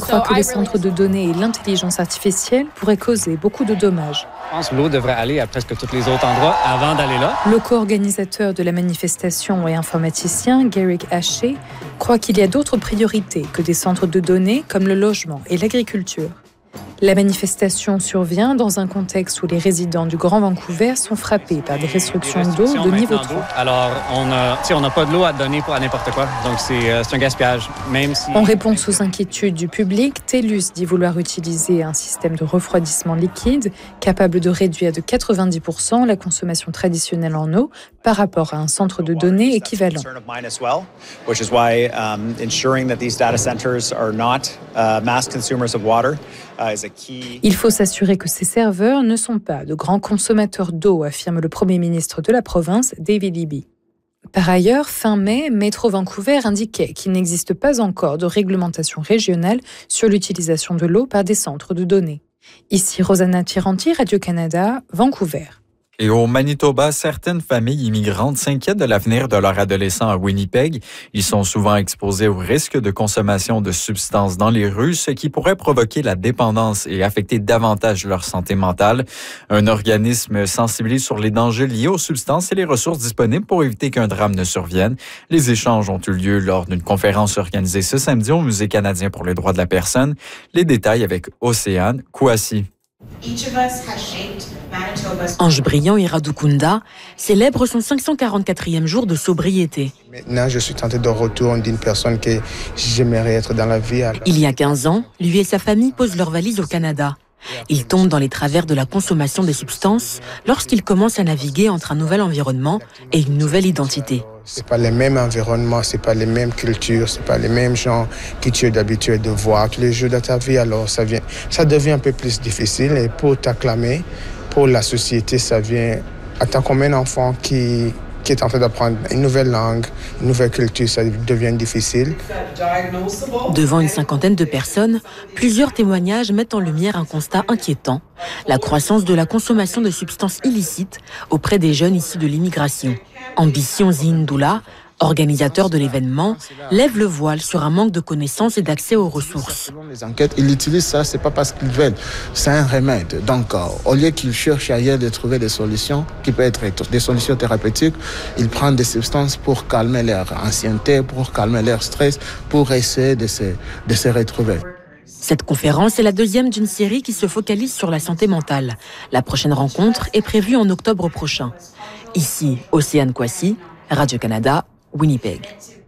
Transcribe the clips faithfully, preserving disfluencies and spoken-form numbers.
croit que les centres de données et l'intelligence artificielle pourraient causer beaucoup de dommages. Je pense que l'eau devrait aller à presque tous les autres endroits avant d'aller là. Le co-organisateur de la manifestation et informaticien, Garrick Haché, croit qu'il y a d'autres priorités que des centres de données comme le logement et l'agriculture. La manifestation survient dans un contexte où les résidents du Grand Vancouver sont frappés par des restrictions, des restrictions d'eau de niveau trois. Alors, on n'a pas de l'eau à donner pour à n'importe quoi, donc c'est, euh, c'est un gaspillage. Même si... En réponse aux inquiétudes du public, TELUS dit vouloir utiliser un système de refroidissement liquide capable de réduire de quatre-vingt-dix pour cent la consommation traditionnelle en eau par rapport à un centre de données équivalent. Il faut s'assurer que ces serveurs ne sont pas de grands consommateurs d'eau, affirme le Premier ministre de la province, David Eby. Par ailleurs, fin mai, Métro Vancouver indiquait qu'il n'existe pas encore de réglementation régionale sur l'utilisation de l'eau par des centres de données. Ici Rosanna Tiranti, Radio-Canada, Vancouver. Et au Manitoba, certaines familles immigrantes s'inquiètent de l'avenir de leurs adolescents à Winnipeg. Ils sont souvent exposés au risque de consommation de substances dans les rues, ce qui pourrait provoquer la dépendance et affecter davantage leur santé mentale. Un organisme sensibilise sur les dangers liés aux substances et les ressources disponibles pour éviter qu'un drame ne survienne. Les échanges ont eu lieu lors d'une conférence organisée ce samedi au Musée canadien pour les droits de la personne. Les détails avec Océane Kouassi. Ange Brillant et Radukunda célèbrent son cinq cent quarante-quatrième jour de sobriété. Maintenant, je suis tenté de retour d'une personne que j'aimerais être dans la vie. Alors... Il y a quinze ans, lui et sa famille posent leurs valises au Canada. Ils tombent dans les travers de la consommation des substances lorsqu'ils commencent à naviguer entre un nouvel environnement et une nouvelle identité. C'est pas les mêmes environnements, c'est pas les mêmes cultures, c'est pas les mêmes gens que tu es d'habitude de voir tous les jours de ta vie. Alors ça vient, ça devient un peu plus difficile et pour t'acclamer, pour la société, ça vient en tant qu'un enfant qui qui est en train d'apprendre une nouvelle langue, une nouvelle culture, ça devient difficile. Devant une cinquantaine de personnes, plusieurs témoignages mettent en lumière un constat inquiétant, la croissance de la consommation de substances illicites auprès des jeunes issus de l'immigration. Ambition Zindula, organisateur de l'événement, lève le voile sur un manque de connaissances et d'accès aux ressources. Selon les enquêtes, ils utilisent ça, c'est pas parce qu'ils veulent, c'est un remède. Donc, euh, au lieu qu'ils cherchent ailleurs de trouver des solutions, qui peuvent être des solutions thérapeutiques, ils prennent des substances pour calmer leur anxiété, pour calmer leur stress, pour essayer de se, de se retrouver. Cette conférence est la deuxième d'une série qui se focalise sur la santé mentale. La prochaine rencontre est prévue en octobre prochain. Ici, Océane Kouassi, Radio-Canada, Winnipeg.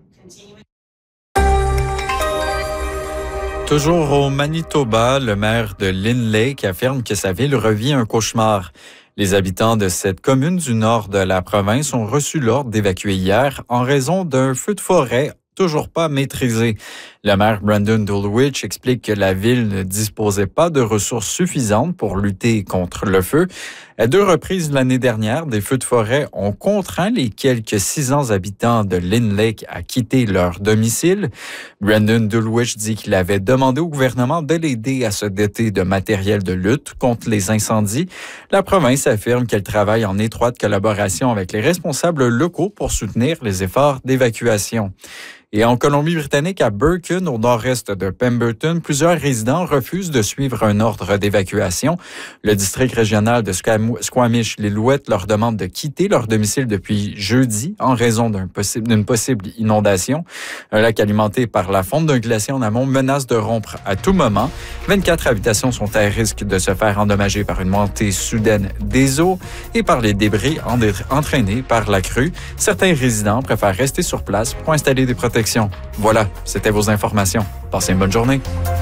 Toujours au Manitoba, le maire de Lynn Lake affirme que sa ville revit un cauchemar. Les habitants de cette commune du nord de la province ont reçu l'ordre d'évacuer hier en raison d'un feu de forêt toujours pas maîtrisé. Le maire Brandon Dulwich explique que la ville ne disposait pas de ressources suffisantes pour lutter contre le feu. À deux reprises l'année dernière, des feux de forêt ont contraint les quelques six cents habitants de Lynn Lake à quitter leur domicile. Brandon Dulwich dit qu'il avait demandé au gouvernement de l'aider à se doter de matériel de lutte contre les incendies. La province affirme qu'elle travaille en étroite collaboration avec les responsables locaux pour soutenir les efforts d'évacuation. Et en Colombie-Britannique, à Burton, au nord-est de Pemberton, plusieurs résidents refusent de suivre un ordre d'évacuation. Le district régional de Squamish-Lillooet leur demande de quitter leur domicile depuis jeudi en raison d'un possible, d'une possible inondation. Un lac alimenté par la fonte d'un glacier en amont menace de rompre à tout moment. vingt-quatre habitations sont à risque de se faire endommager par une montée soudaine des eaux et par les débris entraînés par la crue. Certains résidents préfèrent rester sur place pour installer des protections. Voilà, c'était vos informations. Passez une bonne journée.